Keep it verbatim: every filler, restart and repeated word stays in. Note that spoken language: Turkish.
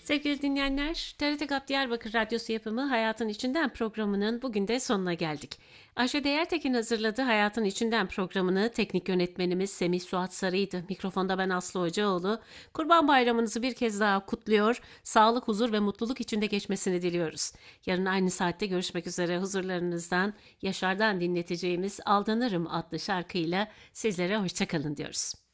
Sevgili dinleyenler, T R T GAP Diyarbakır Radyosu yapımı Hayatın İçinden programının bugün de sonuna geldik. Ayşe Değertekin hazırladı Hayatın İçinden programını. Teknik yönetmenimiz Semih Suat Sarı'ydı. Mikrofonda ben Aslı Hocaoğlu. Kurban Bayramınızı bir kez daha kutluyor. Sağlık, huzur ve mutluluk içinde geçmesini diliyoruz. Yarın aynı saatte görüşmek üzere huzurlarınızdan, Yaşar'dan dinleteceğimiz Aldanırım adlı şarkıyla sizlere hoşçakalın diyoruz.